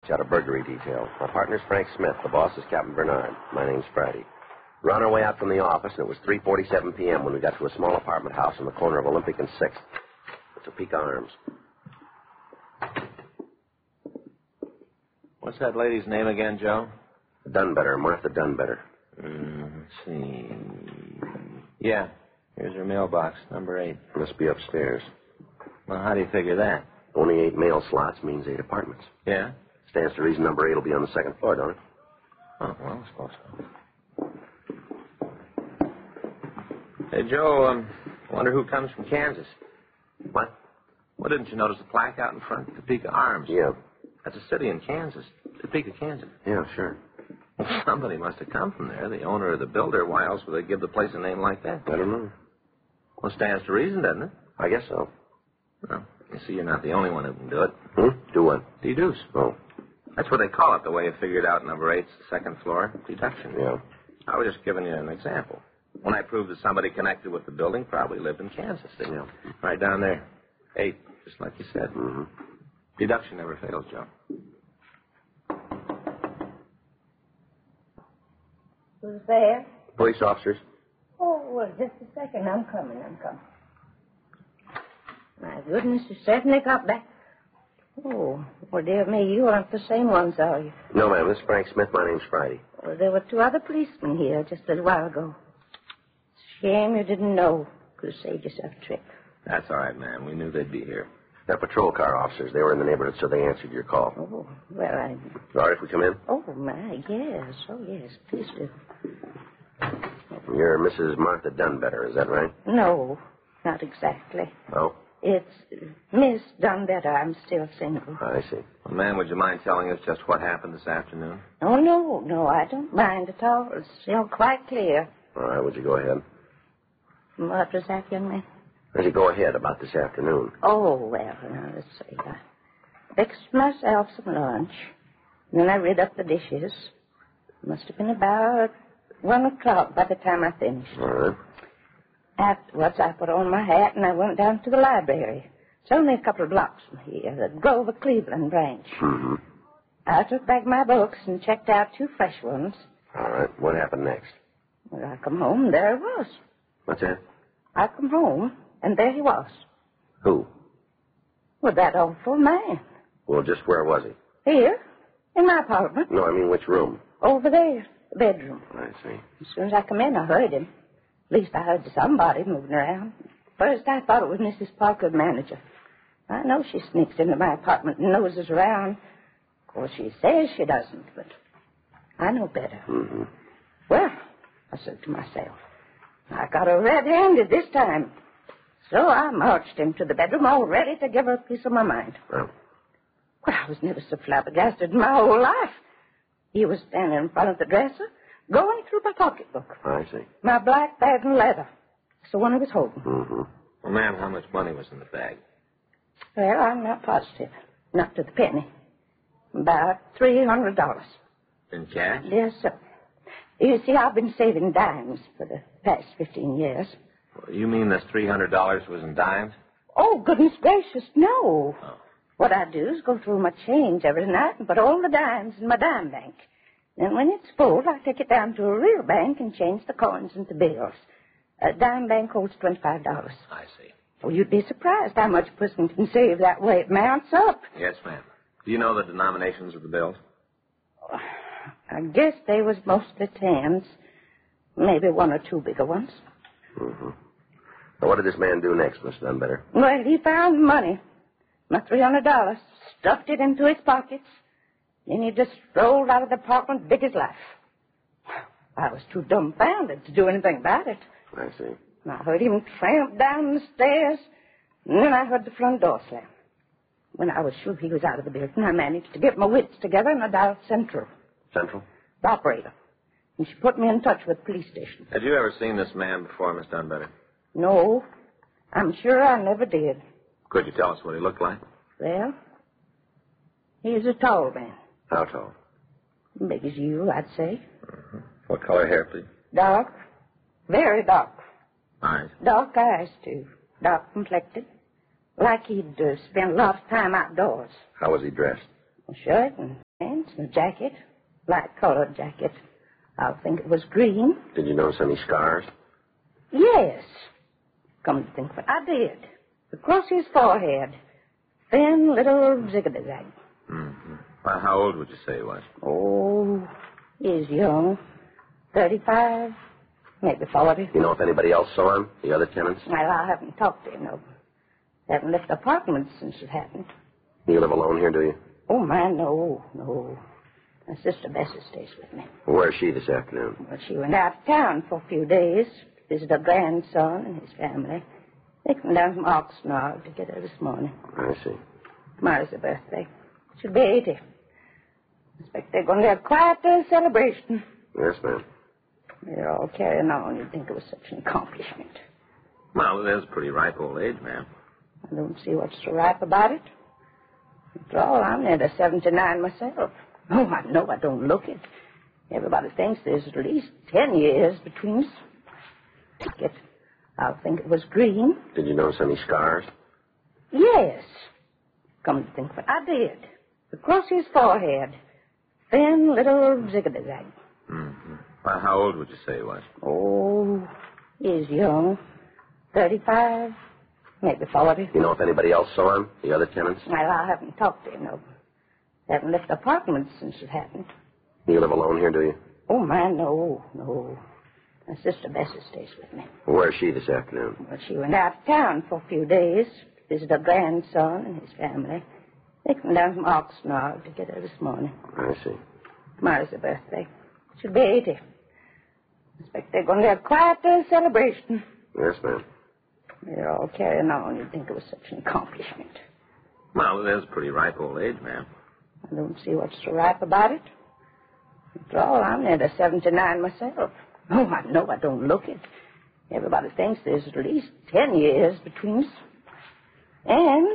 Got a burglary detail. My partner's Frank Smith. The boss is Captain Bernard. My name's Friday. We're on our way out from the office, and it was 3:47 p.m. when we got to a small apartment house on the corner of Olympic and 6th. It's a Topeka Arms. What's that lady's name again, Joe? Dunbetter, Martha Dunbetter. Let's see. Yeah, here's her mailbox, number 8. Must be upstairs. Well, how do you figure that? Only 8 mail slots means 8 apartments. Yeah? Stands to reason number 8 will be on the 2nd floor, don't it? Oh, well, I suppose so. Hey, Joe, wonder who comes from Kansas. What? Well, didn't you notice the plaque out in front? Topeka Arms. Yeah. That's a city in Kansas. Topeka, Kansas. Yeah, sure. Well, somebody must have come from there, the owner or the builder. Why else would they give the place a name like that? I don't know. Well, stands to reason, doesn't it? I guess so. Well, you see, you're not the only one who can do it. Do what? Deduce. Oh. That's what they call it, the way you figured out number 8's second floor deduction. Yeah. I was just giving you an example. When I proved that somebody connected with the building probably lived in Kansas, didn't you? Right down there. 8, just like you said. Mm-hmm. Deduction never fails, Joe. Who's there? Police officers. Oh, well, just a second. I'm coming. My goodness, you certainly got back. Oh, well, dear me, you aren't the same ones, are you? No, ma'am. This is Frank Smith. My name's Friday. Well, there were 2 other policemen here just a little while ago. It's a shame you didn't know. Could have saved yourself a trip. That's all right, ma'am. We knew they'd be here. They're patrol car officers. They were in the neighborhood, so they answered your call. Oh, well, All right if we come in? Oh, my, yes. Oh, yes, please do. You're Mrs. Martha Dunbetter, is that right? No, not exactly. Oh? It's Miss Dunbetter. I'm still single. I see. Well, ma'am, would you mind telling us just what happened this afternoon? Oh, no, I don't mind at all. It's quite clear. All right, would you go ahead? What was that, young man? Would you go ahead about this afternoon? Oh, well, now, let's see. I fixed myself some lunch, and then I rid up the dishes. Must have been about 1 o'clock by the time I finished. All right. Afterwards, I put on my hat, and I went down to the library. It's only a couple of blocks from here, the Grover Cleveland branch. Mm-hmm. I took back my books and checked out 2 fresh ones. All right. What happened next? When I come home, and there he was. What's that? I come home, and there he was. Who? Well, that awful man. Well, just where was he? Here, in my apartment. No, I mean which room? Over there, the bedroom. I see. As soon as I come in, I heard him. At least I heard somebody moving around. First, I thought it was Mrs. Parker, the manager. I know she sneaks into my apartment and noses around. Of course, she says she doesn't, but I know better. Mm-hmm. Well, I said to myself, I got her red-handed this time. So I marched into the bedroom all ready to give her a piece of my mind. Well, I was never so flabbergasted in my whole life. He was standing in front of the dresser, going through my pocketbook. I see. My black bag and leather. It's the one he was holding. Mm-hmm. Well, ma'am, how much money was in the bag? Well, I'm not positive. Not to the penny. About $300. In cash? Yes, sir. You see, I've been saving dimes for the past 15 years. Well, you mean this $300 was in dimes? Oh, goodness gracious, no. Oh. What I do is go through my change every night and put all the dimes in my dime bank. Then when it's full, I take it down to a real bank and change the coins into bills. A dime bank holds $25. I see. Oh, you'd be surprised how much a person can save that way. It mounts up. Yes, ma'am. Do you know the denominations of the bills? I guess they was mostly 10s. Maybe 1 or 2 bigger ones. Mm-hmm. Now, what did this man do next, Miss Dunbetter? Well, he found money. My $300. Stuffed it into his pockets. Then he just strolled out of the apartment big as life. I was too dumbfounded to do anything about it. I see. I heard him tramp down the stairs, and then I heard the front door slam. When I was sure he was out of the building, I managed to get my wits together and I dialed Central. Central? The operator. And she put me in touch with the police station. Had you ever seen this man before, Miss Dunbetter? No, I'm sure I never did. Could you tell us what he looked like? Well, he's a tall man. How tall? Big as you, I'd say. Mm-hmm. What color hair, please? Dark. Very dark. Eyes. Dark eyes, too. Dark complected. Like he'd spent a lot of time outdoors. How was he dressed? A shirt and Pants and a jacket, light-colored jacket. I think it was green. Did you notice any scars? Yes. Come to think of it, I did. Across his forehead. Thin little zigzag. Mm-hmm. Well, how old would you say he was? Oh, he's young. 35, maybe 40. You know if anybody else saw him? The other tenants? Well, I haven't talked to him, no. Haven't left the apartment since it happened. You live alone here, do you? Oh, my, no. My sister Bessie stays with me. Where's she this afternoon? Well, she went out of town for a few days to visit her grandson and his family. They come down from Oxnard to get her this morning. I see. Tomorrow's her birthday. She'll be 80. I expect they're going to have quite a celebration. Yes, ma'am. They're all carrying on. You'd think it was such an accomplishment. Well, there's a pretty ripe old age, ma'am. I don't see what's so ripe about it. After all, I'm near 79 myself. Oh, I know I don't look it. Everybody thinks there's at least 10 years between us. I think it was green. Did you notice any scars? Yes. Come to think of it, I did. Across his forehead. Thin little zigzag. Mm-hmm. Well, how old would you say he was? Oh, he's young. 35, maybe 40. You know if anybody else saw him? The other tenants? Well, I haven't talked to him, no. Haven't left the apartment since it happened. You live alone here, do you? Oh, my, no. My sister Bessie stays with me. Where's she this afternoon? Well, she went out of town for a few days to visit her grandson and his family. They come down from Oxnard to get her this morning. I see. Tomorrow's her birthday. She'll be 80. I expect they're going to have quite a celebration. Yes, ma'am. They're all carrying on. You'd think it was such an accomplishment. Well, there's a pretty ripe old age, ma'am. I don't see what's so ripe about it. After all, I'm near 79 myself. Oh, I know I don't look it. Everybody thinks there's at least 10 years between us. And